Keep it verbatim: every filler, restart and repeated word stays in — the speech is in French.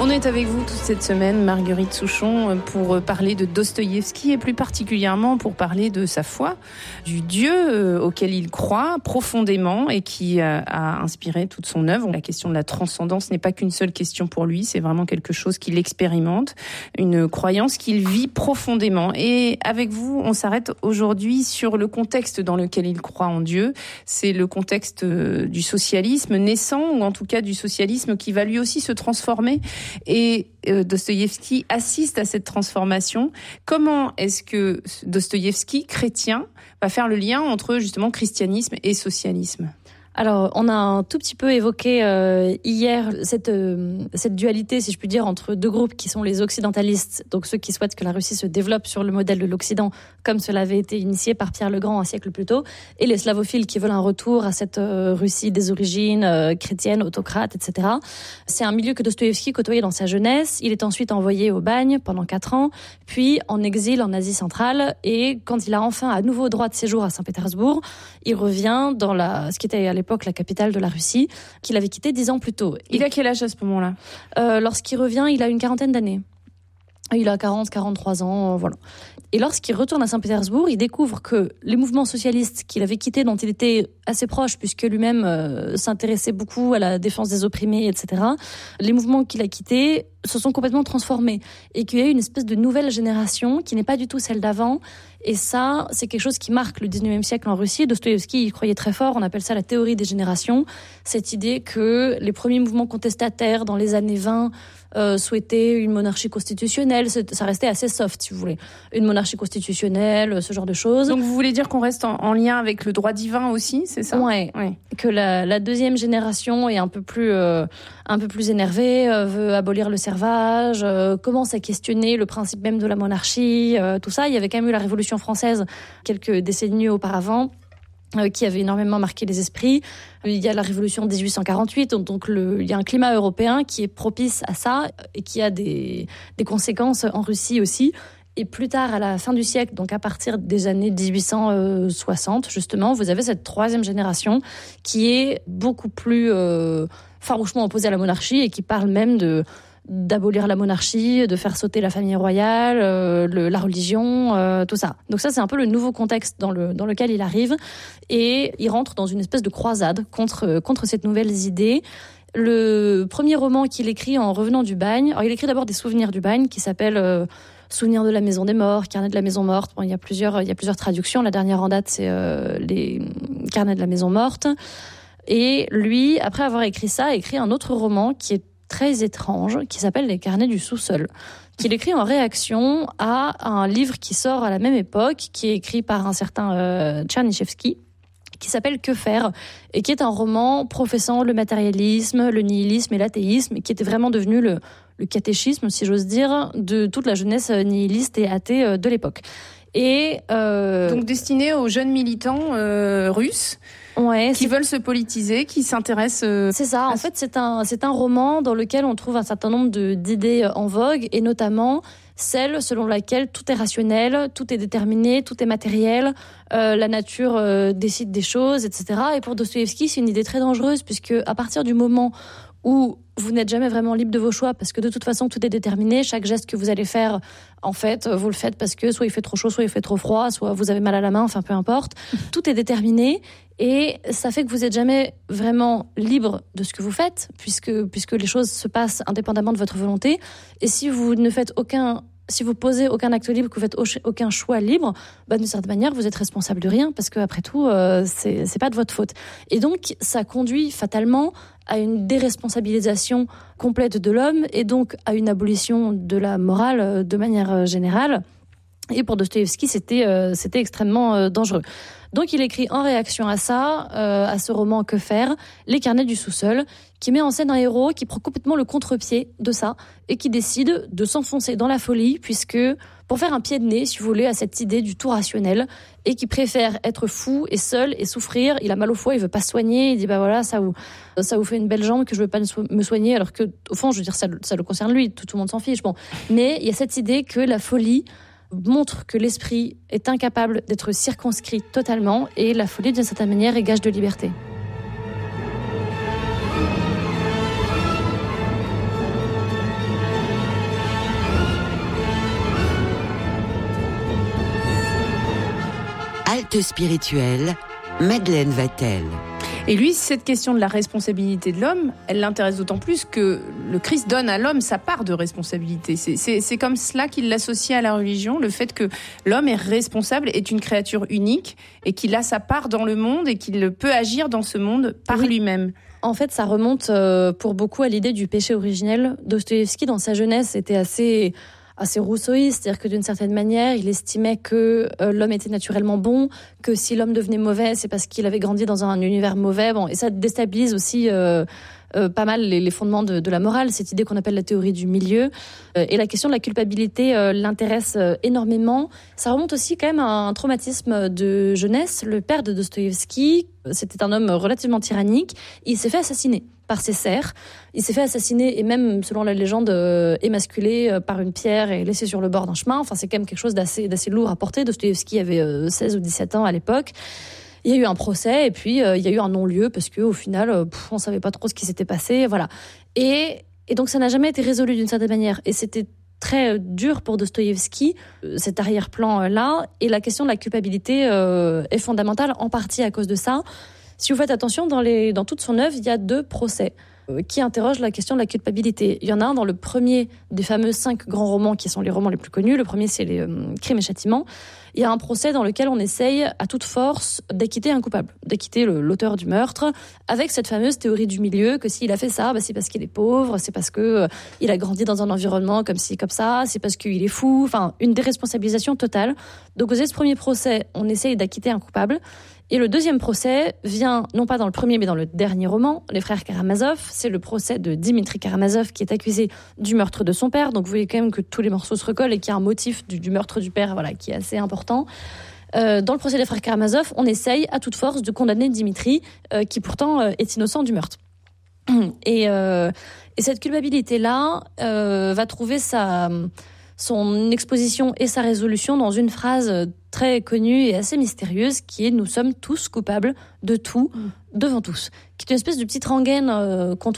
On est avec vous toute cette semaine, Marguerite Souchon, pour parler de Dostoïevski et plus particulièrement pour parler de sa foi, du Dieu auquel il croit profondément et qui a inspiré toute son œuvre. La question de la transcendance n'est pas qu'une seule question pour lui, c'est vraiment quelque chose qu'il expérimente, une croyance qu'il vit profondément. Et avec vous, on s'arrête aujourd'hui sur le contexte dans lequel il croit en Dieu. C'est le contexte du socialisme naissant, ou en tout cas du socialisme qui va lui aussi se transformer. Et euh, Dostoïevski assiste à cette transformation. Comment est-ce que Dostoïevski, chrétien, va faire le lien entre justement christianisme et socialisme ? Alors, on a un tout petit peu évoqué euh, hier cette euh, cette dualité, si je puis dire, entre deux groupes qui sont les occidentalistes, donc ceux qui souhaitent que la Russie se développe sur le modèle de l'Occident, comme cela avait été initié par Pierre le Grand un siècle plus tôt, et les slavophiles qui veulent un retour à cette euh, Russie des origines euh, chrétiennes, autocrate, et cetera. C'est un milieu que Dostoïevski côtoyait dans sa jeunesse. Il est ensuite envoyé au bagne pendant quatre ans, puis en exil en Asie centrale, et quand il a enfin à nouveau droit de séjour à Saint-Pétersbourg, il revient dans la ce qui était à l'époque l'époque la capitale de la Russie, qu'il avait quitté dix ans plus tôt. Il a quel âge à ce moment-là ? euh, Lorsqu'il revient, il a une quarantaine d'années. Il a quarante, quarante-trois ans, euh, voilà. Et lorsqu'il retourne à Saint-Pétersbourg, il découvre que les mouvements socialistes qu'il avait quittés, dont il était assez proche, puisque lui-même euh, s'intéressait beaucoup à la défense des opprimés, et cetera, les mouvements qu'il a quittés se sont complètement transformés. Et qu'il y a eu une espèce de nouvelle génération qui n'est pas du tout celle d'avant. Et ça, c'est quelque chose qui marque le dix-neuvième siècle en Russie. Dostoïevski y croyait très fort, on appelle ça la théorie des générations. Cette idée que les premiers mouvements contestataires dans les années vingt euh, souhaitaient une monarchie constitutionnelle. Ça restait assez soft, si vous voulez. Une monarchie constitutionnelle, ce genre de choses. Donc vous voulez dire qu'on reste en, en lien avec le droit divin aussi, c'est ça ? Ouais. ouais. Que la, la deuxième génération est un peu plus, euh, un peu plus énervée, euh, veut abolir le servage, euh, commence à questionner le principe même de la monarchie, euh, tout ça. Il y avait quand même eu la Révolution française quelques décennies auparavant, euh, qui avait énormément marqué les esprits. Il y a la Révolution de dix-huit cent quarante-huit, donc le, il y a un climat européen qui est propice à ça et qui a des, des conséquences en Russie aussi. Et plus tard, à la fin du siècle, donc à partir des années dix-huit cent soixante, justement, vous avez cette troisième génération qui est beaucoup plus euh, farouchement opposée à la monarchie et qui parle même de d'abolir la monarchie, de faire sauter la famille royale, euh, le, la religion, euh, tout ça. Donc ça, c'est un peu le nouveau contexte dans, le, dans lequel il arrive. Et il rentre dans une espèce de croisade contre, contre ces nouvelles idées. Le premier roman qu'il écrit en revenant du bagne, alors il écrit d'abord des souvenirs du bagne qui s'appellent euh, Souvenirs de la maison des morts, Carnet de la maison morte. Bon, il y a plusieurs, il y a plusieurs traductions. La dernière en date, c'est euh, les Carnets de la maison morte. Et lui, après avoir écrit ça, a écrit un autre roman qui est très étrange, qui s'appelle Les Carnets du sous-sol, qu'il écrit en réaction à un livre qui sort à la même époque, qui est écrit par un certain euh, Tchernychevski, qui s'appelle Que faire, et qui est un roman professant le matérialisme, le nihilisme et l'athéisme, qui était vraiment devenu le, le catéchisme, si j'ose dire, de toute la jeunesse nihiliste et athée de l'époque. Et euh... donc destiné aux jeunes militants euh, russes. Ouais, qui c'est... veulent se politiser, qui s'intéressent... Euh, c'est ça, en fait, c'est un, c'est un roman dans lequel on trouve un certain nombre de, d'idées en vogue, et notamment celle selon laquelle tout est rationnel, tout est déterminé, tout est matériel, euh, la nature euh, décide des choses, et cetera. Et pour Dostoïevski, c'est une idée très dangereuse, puisque à partir du moment où vous n'êtes jamais vraiment libre de vos choix, parce que de toute façon, tout est déterminé. Chaque geste que vous allez faire, en fait, vous le faites parce que soit il fait trop chaud, soit il fait trop froid, soit vous avez mal à la main, enfin, peu importe. Tout est déterminé. Et ça fait que vous n'êtes jamais vraiment libre de ce que vous faites, puisque, puisque les choses se passent indépendamment de votre volonté. Et si vous ne faites aucun... Si vous posez aucun acte libre, que vous faites aucun choix libre, bah d'une certaine manière, vous êtes responsable de rien, parce que après tout, euh, c'est, c'est pas de votre faute. Et donc, ça conduit fatalement à une déresponsabilisation complète de l'homme, et donc à une abolition de la morale de manière générale. Et pour Dostoïevski, c'était, euh, c'était extrêmement euh, dangereux. Donc il écrit en réaction à ça, euh, à ce roman Que faire, Les Carnets du sous-sol, qui met en scène un héros qui prend complètement le contre-pied de ça et qui décide de s'enfoncer dans la folie, puisque pour faire un pied de nez, si vous voulez, à cette idée du tout rationnel, et qui préfère être fou et seul et souffrir. Il a mal au foie, il veut pas se soigner, il dit bah voilà, ça vous ça vous fait une belle jambe que je veux pas me soigner, alors que au fond, je veux dire, ça, ça le concerne lui, tout, tout le monde s'en fiche. Bon, mais il y a cette idée que la folie montre que l'esprit est incapable d'être circonscrit totalement, et la folie, d'une certaine manière, est gage de liberté. Halte spirituelle, Madeleine Vatel. Et lui, cette question de la responsabilité de l'homme, elle l'intéresse d'autant plus que le Christ donne à l'homme sa part de responsabilité. C'est, c'est, c'est comme cela qu'il l'associe à la religion, le fait que l'homme est responsable, est une créature unique et qu'il a sa part dans le monde et qu'il peut agir dans ce monde par oui. lui-même. En fait, ça remonte pour beaucoup à l'idée du péché originel. Dostoïevski, dans sa jeunesse, était assez... assez rousseauiste, c'est-à-dire que d'une certaine manière, il estimait que euh, l'homme était naturellement bon, que si l'homme devenait mauvais, c'est parce qu'il avait grandi dans un univers mauvais. Bon, et ça déstabilise aussi euh, euh, pas mal les, les fondements de, de la morale, cette idée qu'on appelle la théorie du milieu. Euh, et la question de la culpabilité euh, l'intéresse euh, énormément. Ça remonte aussi quand même à un traumatisme de jeunesse. Le père de Dostoïevski, c'était un homme relativement tyrannique. Il s'est fait assassiner par ses serfs. Il s'est fait assassiner et même, selon la légende, euh, émasculé euh, par une pierre et laissé sur le bord d'un chemin. Enfin, c'est quand même quelque chose d'assez, d'assez lourd à porter. Dostoïevski avait euh, seize ou dix-sept ans à l'époque. Il y a eu un procès et puis euh, il y a eu un non-lieu parce qu'au final, euh, pff, on savait pas trop ce qui s'était passé. Voilà. Et, et donc, ça n'a jamais été résolu d'une certaine manière. Et c'était très dur pour Dostoïevski, cet arrière-plan-là. Et la question de la culpabilité euh, est fondamentale, en partie à cause de ça. Si vous faites attention, dans, les, dans toute son œuvre, il y a deux procès euh, qui interrogent la question de la culpabilité. Il y en a un dans le premier des fameux cinq grands romans qui sont les romans les plus connus. Le premier, c'est les euh, Crimes et Châtiments. Il y a un procès dans lequel on essaye à toute force d'acquitter un coupable, d'acquitter le, l'auteur du meurtre, avec cette fameuse théorie du milieu, que s'il a fait ça, bah, c'est parce qu'il est pauvre, c'est parce que euh, il a grandi dans un environnement comme ci, comme ça, c'est parce qu'il est fou, enfin, une déresponsabilisation totale. Donc, aux ce premier procès, on essaye d'acquitter un coupable. Et le deuxième procès vient, non pas dans le premier, mais dans le dernier roman, Les Frères Karamazov. C'est le procès de Dimitri Karamazov qui est accusé du meurtre de son père. Donc vous voyez quand même que tous les morceaux se recollent et qu'il y a un motif du, du meurtre du père, voilà, qui est assez important. Euh, dans le procès des Frères Karamazov, on essaye à toute force de condamner Dimitri, euh, qui pourtant euh, est innocent du meurtre. Et, euh, et cette culpabilité-là euh, va trouver sa... son exposition et sa résolution dans une phrase très connue et assez mystérieuse qui est « Nous sommes tous coupables de tout, devant tous », qui est une espèce de petite rengaine euh, qu'on